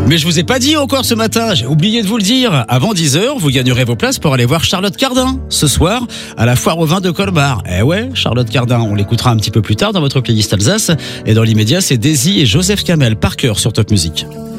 Mais je vous ai pas dit encore ce matin, j'ai oublié de vous le dire. Avant 10h, vous gagnerez vos places pour aller voir Charlotte Cardin. Ce soir, à la Foire au Vin de Colmar. Eh ouais, Charlotte Cardin, on l'écoutera un petit peu plus tard dans votre playlist Alsace. Et dans l'immédiat, c'est Daisy et Joseph Kamel par cœur sur Top Music.